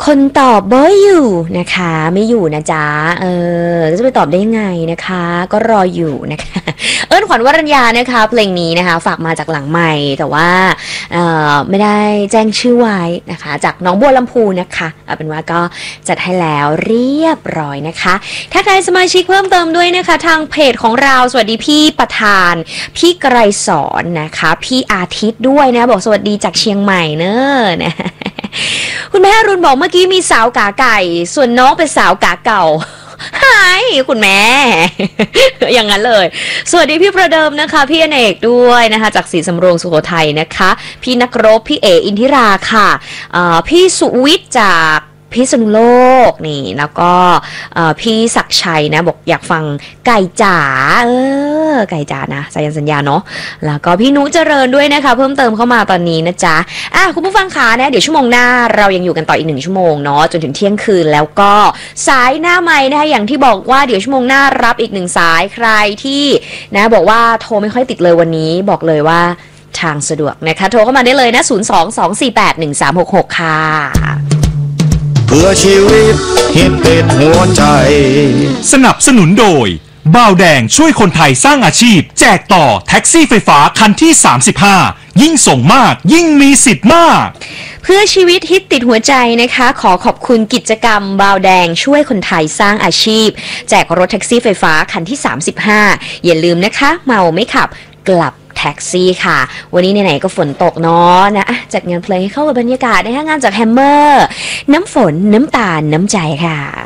คนตอบเบอร์อยู่นะคะไม่อยู่นะจ๊ะจะไปตอบได้ยังไงนะคะก็รออยู่นะคะเอิ้นขวัญวรัญญานะคะเพลงนี้นะคะฝากมาจากหลังใหม่แต่ว่าไม่ได้แจ้งชื่อไว้นะคะจากน้องบัวลำพูนะคะเอาเป็นว่าก็จัดให้แล้วเรียบร้อยนะคะถ้าใครสมาชิกเพิ่มเติมด้วยนะคะทางเพจของเราสวัสดีพี่ประธานพี่ไกรสอนนะคะพี่อาทิตย์ด้วยนะบอกสวัสดีจากเชียงใหม่เนอะนะคุณแม่อรุณบอกเมื่อกี้มีสาวกาไก่ส่วนน้องเป็นสาวกาเก่าหายคุณแม่ อย่างนั้นเลยสวัสดีพี่ประเดิมนะคะพี่อเนกด้วยนะคะจากศรีสำโรงสุโขทัยนะคะพี่นักรบพี่เออินทิราค่ะพี่สุวิทย์จากพิษณุโลกนี่แล้วก็พี่ศักชัยนะบอกอยากฟังไก่จ๋าไก่จ๋านะสายันสัญญาเนาะแล้วก็พี่นุเจริญด้วยนะคะเพิ่มเติมเข้ามาตอนนี้นะจ๊ะคุณผู้ฟังคะนะเดี๋ยวชั่วโมงหน้าเรายังอยู่กันต่ออีก1ชั่วโมงเนาะจนถึงเที่ยงคืนแล้วก็สายหน้าไมค์นะคะอย่างที่บอกว่าเดี๋ยวชั่วโมงหน้ารับอีก1สายใครที่นะบอกว่าโทรไม่ค่อยติดเลยวันนี้บอกเลยว่าทางสะดวกนะคะโทรเข้ามาได้เลยนะ022481366ค่ะเพื่อชีวิตฮิตติดหัวใจสนับสนุนโดยบ่าวแดงช่วยคนไทยสร้างอาชีพแจกต่อแท็กซี่ไฟฟ้าคันที่35ยิ่งส่งมากยิ่งมีสิทธิ์มากเพื่อชีวิตฮิตติดหัวใจนะคะขอขอบคุณกิจกรรมบ่าวแดงช่วยคนไทยสร้างอาชีพแจกรถแท็กซี่ไฟฟ้าคันที่35อย่าลืมนะคะเมาไม่ขับกลับแท็กซี่ค่ะวันนี้ไหนๆก็ฝนตกเนาะนะจัดงานเพลงให้เข้ากับบรรยากาศนะคะงานจากแฮมเมอร์น้ำฝนน้ำตาลน้ำใจค่ะ